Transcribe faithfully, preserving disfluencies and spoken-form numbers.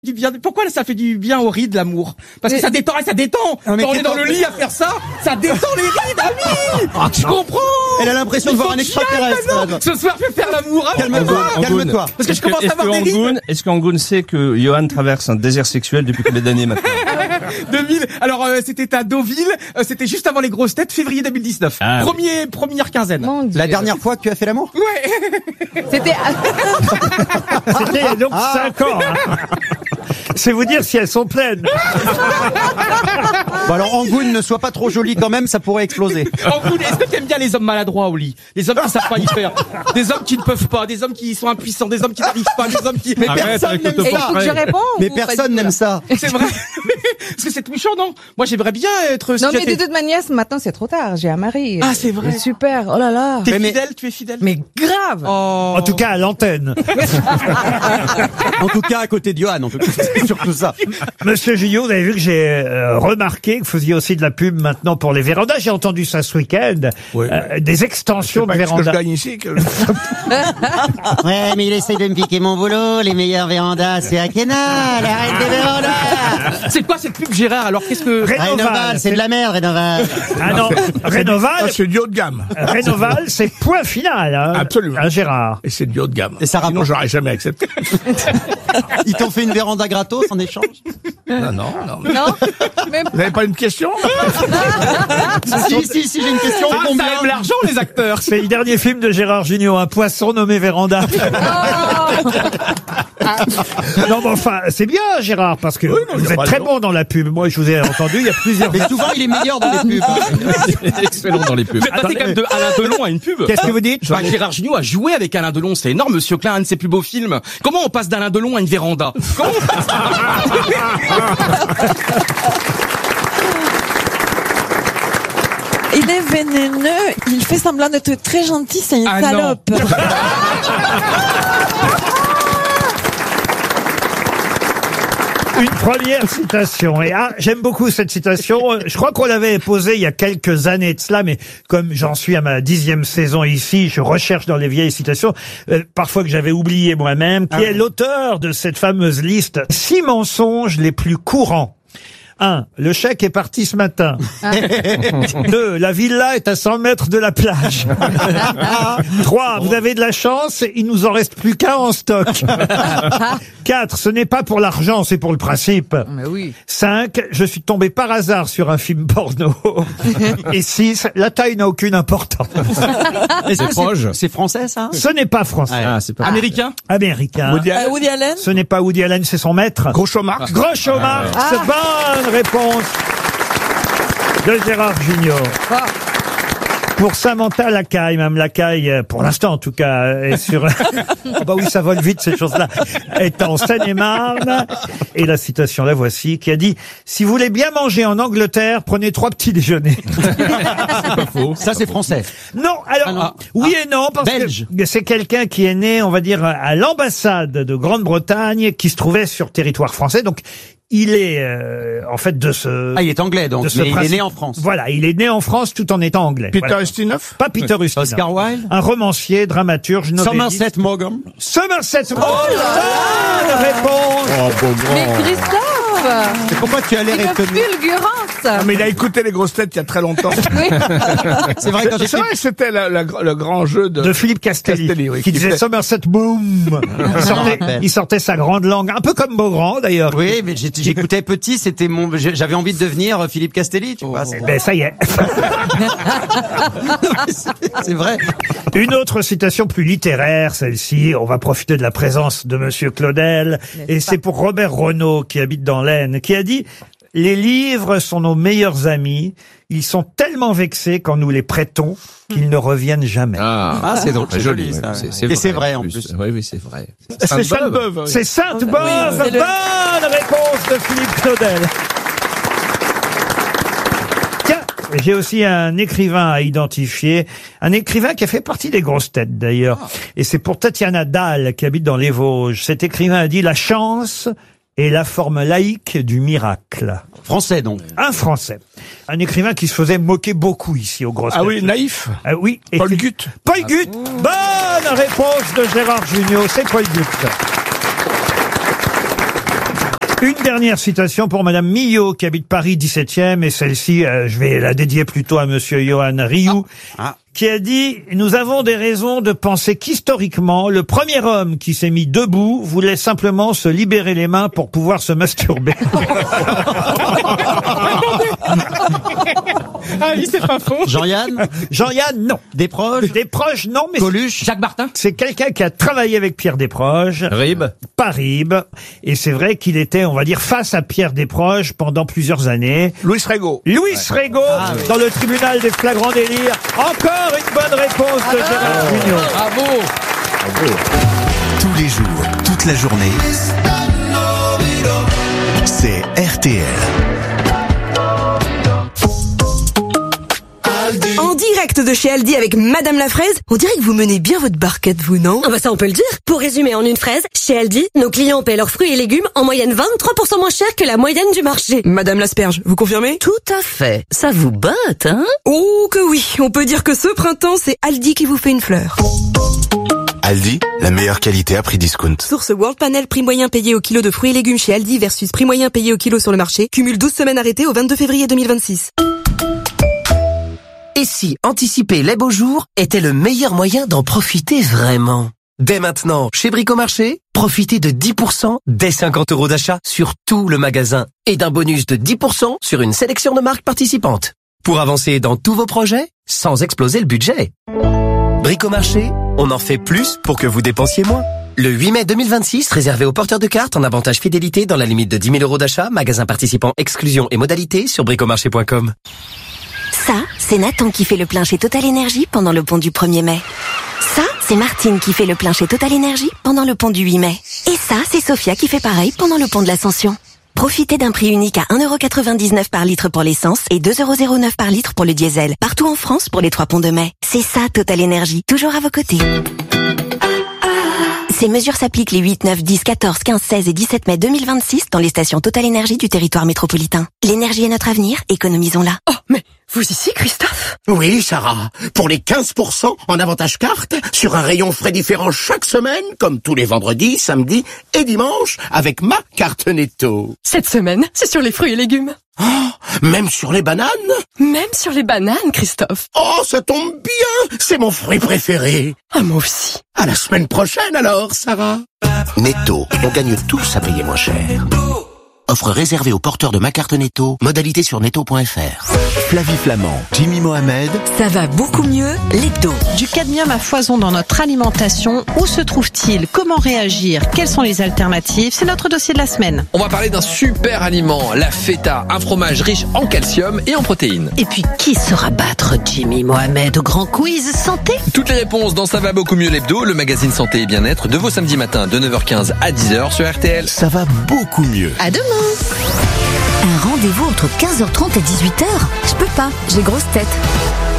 Du bien. Pourquoi ça fait du bien aux rides, l'amour? Parce que ça détend, ça détend. Quand on est dans le lit à faire ça, ça détend les rides, ami. Ah, tu comprends? Elle a l'impression de voir un extraterrestre. Ce soir, je vais faire l'amour. Calme-toi, calme-toi. Parce que je commence à avoir des rides. Est-ce qu'Angoun sait que Johan traverse un désert sexuel depuis combien d'années maintenant? deux mille. Alors, euh, c'était à Deauville. Euh, c'était juste avant les grosses têtes, février deux mille dix-neuf. Ah, Premier, oui. Première quinzaine. La dernière fois que tu as fait l'amour? Ouais. C'était. C'était donc ah. cinq ans. Hein. C'est vous dire si elles sont pleines. Bon alors Angoun, ne sois pas trop jolie quand même, ça pourrait exploser. Angoun, est-ce que t'aimes bien les hommes maladroits au lit? Les hommes qui savent pas y faire. Des hommes qui ne peuvent pas, des hommes qui sont impuissants, des hommes qui n'arrivent pas, des hommes qui... Mais Arrête personne n'aime ça. Faut que je réponds, mais personne n'aime ça. C'est vrai. Parce que c'est touchant, non? Moi j'aimerais bien être... Non mais de toute manière, maintenant c'est trop tard, j'ai un mari. Ah c'est vrai. Super, oh là là. T'es fidèle, tu es fidèle? Mais grave. Oh. En tout cas à l'antenne. En tout cas à côté de Johan, en tout cas. C'est surtout ça. Monsieur Junio, vous avez vu que j'ai euh, remarqué que vous faisiez aussi de la pub maintenant pour les vérandas. J'ai entendu ça ce week-end. Oui. Euh, des extensions de vérandas. Que je gagne ici, que... Ouais, mais il essaye de me piquer mon boulot. Les meilleures vérandas, c'est à Kenal, la reine des vérandas. C'est quoi cette pub, Gérard? Alors qu'est-ce que... Rénoval, Rénoval c'est de la merde, Rénoval. Ah non, Rénoval... C'est du haut de gamme. Rénoval, c'est point final. Hein, absolument. Hein, Gérard. Et c'est du haut de gamme. Et ça rapporte... Sinon, j'aurais jamais accepté. Ils t'ont fait une véranda gratos en échange? Non, non, non. Mais... Non, mais... Vous n'avez pas une question? Si, si, si, j'ai une question. Ah, ça aime l'argent, les acteurs. C'est le dernier film de Gérard Jugnot, un poisson nommé Véranda. Oh. Non, mais enfin, c'est bien, Gérard, parce que oui, non, vous êtes très bon dans la pub. Moi, je vous ai entendu, il y a plusieurs... Mais souvent, il est meilleur dans les pubs. Excellent dans les pubs. Vous êtes passé quand même de Alain Delon à une pub. Qu'est-ce que vous dites? Bah, Gérard Jugnot a joué avec Alain Delon, c'est énorme, Monsieur Klein, un de ses plus beaux films. Comment on passe d'Alain Delon à une véranda? Comment on passe Il est vénéneux, il fait semblant d'être très gentil, c'est une ah salope. Une première citation. Et ah, j'aime beaucoup cette citation. Je crois qu'on l'avait posée il y a quelques années de cela, mais comme j'en suis à ma dixième saison ici, je recherche dans les vieilles citations, euh, parfois que j'avais oublié moi-même, qui ah est oui. l'auteur de cette fameuse liste. Six mensonges les plus courants. Un, le chèque est parti ce matin. Ah. Deux, la villa est à cent mètres de la plage. Trois, vous avez de la chance, il nous en reste plus qu'un en stock. Quatre, ce n'est pas pour l'argent, c'est pour le principe. Mais oui. Cinq, je suis tombé par hasard sur un film porno. Et six, la taille n'a aucune importance. C'est proche. C'est français, ça? Ce n'est pas français. Ah, c'est pas américain? Américain. Woody Allen. Euh, Woody Allen. Ce n'est pas Woody Allen, c'est son maître. Groucho Marx. Groucho Marx. Ah. Bonne réponse de Gérard Jugnot. Ah. Pour Samantha Lacaille, Mme Lacaille, pour l'instant en tout cas, est sur... oh bah oui, ça vole vite ces choses-là. Est en Seine-et-Marne. Et la citation, la voici, qui a dit « Si vous voulez bien manger en Angleterre, prenez trois petits déjeuners. » C'est pas faux. Ça, c'est français. Non, alors, ah, non. oui ah. et non, parce Belge. que c'est quelqu'un qui est né, on va dire, à l'ambassade de Grande-Bretagne, qui se trouvait sur territoire français, donc il est euh, en fait de ce... Ah, il est anglais donc, mais il principe. est né en France. Voilà, il est né en France tout en étant anglais. Peter voilà. Ustinov? Pas Peter oui. Ustinov. Oscar Wilde? Un romancier, dramaturge, novelliste. Somerset Maugham? Somerset Maugham. Oh là là, réponse. Oh, bon, bon. Mais Christophe! Mais pourquoi tu as l'air étonné? Fulgurance! Ah, mais il a écouté les grosses têtes il y a très longtemps. Oui. C'est vrai quand C'est vrai que c'était la, la, le grand jeu de... De Philippe Castelli. Castelli oui, qui, qui disait fait... Somerset Boom. Il sortait, il sortait sa grande langue, un peu comme Beaugrand d'ailleurs. Oui, mais j'écoutais petit, c'était mon, j'avais envie de devenir Philippe Castelli, tu vois. Ben, ça y est. C'est vrai. Une autre citation plus littéraire, celle-ci. On va profiter de la présence de Monsieur Claudel. Et c'est pour Robert Renaud, qui habite dans l'Aisne, qui a dit « Les livres sont nos meilleurs amis. Ils sont tellement vexés quand nous les prêtons qu'ils ne reviennent jamais. » Ah, ah c'est drôle, c'est joli. Ça. C'est, c'est Et vrai, c'est vrai en plus. plus. Oui, oui, c'est vrai. C'est Sainte-Beuve. Oui. C'est Sainte-Beuve. Oui, bonne le... réponse de Philippe Claudel. J'ai aussi un écrivain à identifier, un écrivain qui a fait partie des grosses têtes d'ailleurs. Ah. Et c'est pour Tatiana Dahl qui habite dans les Vosges. Cet écrivain a dit « La chance est la forme laïque du miracle ». Français donc. Un Français. Un écrivain qui se faisait moquer beaucoup ici aux grosses têtes. Ah oui, naïf. Ah oui. Paul Guth. Paul Guth. Bonne réponse de Gérard Jugnot, c'est Paul Guth. Une dernière citation pour Madame Millot, qui habite Paris dix-septième, et celle-ci, euh, je vais la dédier plutôt à Monsieur Johan Rioux, Ah. qui a dit « Nous avons des raisons de penser qu'historiquement, le premier homme qui s'est mis debout voulait simplement se libérer les mains pour pouvoir se masturber. » Ah oui, c'est pas faux. Jean-Yann? Jean-Yann, non. Desproges? Desproges, non, mais Coluche? Jacques Martin. c'est quelqu'un qui a travaillé avec Pierre Desproges. Rib. Pas Rib. Et c'est vrai qu'il était, on va dire, face à Pierre Desproges pendant plusieurs années. Louis Rego. Louis Rego, dans le tribunal des flagrants délires. Encore une bonne réponse de Gérard Jugnot. Bravo. Tous les jours, toute la journée, c'est R T L. En direct de chez Aldi avec Madame la Fraise, on dirait que vous menez bien votre barquette, vous, non? Ah bah ça on peut le dire. Pour résumer en une fraise, chez Aldi, nos clients paient leurs fruits et légumes en moyenne vingt-trois pour cent moins cher que la moyenne du marché. Madame l'asperge, vous confirmez? Tout à fait. Ça vous botte, hein? Oh que oui, on peut dire que ce printemps, c'est Aldi qui vous fait une fleur. Aldi, la meilleure qualité à prix discount. Source World Panel, prix moyen payé au kilo de fruits et légumes chez Aldi versus prix moyen payé au kilo sur le marché, cumule douze semaines arrêtées au vingt-deux février deux mille vingt-six. Et si anticiper les beaux jours était le meilleur moyen d'en profiter vraiment? Dès maintenant, chez Bricomarché, profitez de dix pour cent dès cinquante euros d'achat sur tout le magasin et d'un bonus de dix pour cent sur une sélection de marques participantes. Pour avancer dans tous vos projets, sans exploser le budget. Bricomarché, on en fait plus pour que vous dépensiez moins. Le huit mai deux mille vingt-six, réservé aux porteurs de cartes en avantage fidélité dans la limite de dix mille euros d'achat, magasin participant, exclusion et modalités sur bricomarché point com. Ça, c'est Nathan qui fait le plein chez Total Énergie pendant le pont du premier mai. Ça, c'est Martine qui fait le plein chez Total Énergie pendant le pont du huit mai. Et ça, c'est Sophia qui fait pareil pendant le pont de l'Ascension. Profitez d'un prix unique à un euro quatre-vingt-dix-neuf par litre pour l'essence et deux euros zéro neuf par litre pour le diesel. Partout en France pour les trois ponts de mai. C'est ça, Total Énergie. Toujours à vos côtés. Ces mesures s'appliquent les huit, neuf, dix, quatorze, quinze, seize et dix-sept mai deux mille vingt-six dans les stations Total Énergie du territoire métropolitain. L'énergie est notre avenir, économisons-la. Oh, mais vous ici, Christophe? Oui, Sarah. Pour les quinze pour cent en avantage carte, sur un rayon frais différent chaque semaine, comme tous les vendredis, samedis et dimanches, avec ma carte Netto. Cette semaine, c'est sur les fruits et légumes. Oh, même sur les bananes? Même sur les bananes, Christophe. Oh, ça tombe bien. C'est mon fruit préféré. Ah, moi aussi. À la semaine prochaine alors, Sarah. Netto, on gagne tous à payer moins cher. Offre réservée aux porteurs de ma carte Netto. Modalité sur netto point f r. Flavie Flamand, Jimmy Mohamed. Ça va beaucoup mieux, l'hebdo. Du cadmium à foison dans notre alimentation, où se trouve-t-il? Comment réagir? Quelles sont les alternatives? C'est notre dossier de la semaine. On va parler d'un super aliment, la feta, un fromage riche en calcium et en protéines. Et puis, qui saura battre Jimmy Mohamed au grand quiz santé? Toutes les réponses dans Ça va beaucoup mieux l'hebdo, le magazine santé et bien-être de vos samedis matins de neuf heures quinze à dix heures sur R T L. Ça va beaucoup mieux. À demain. Un rendez-vous entre quinze heures trente et dix-huit heures? Je peux pas, j'ai grosse tête.